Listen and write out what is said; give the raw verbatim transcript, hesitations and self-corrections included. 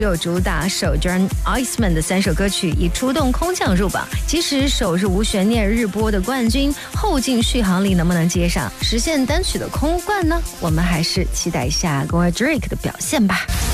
有主打首 John Iceman 的三首歌曲以出动空降入榜，即使首是无悬念日播的冠军，后进续航力能不能接上，实现单曲的空冠呢？我们还是期待一下国外 Drake 的表现吧。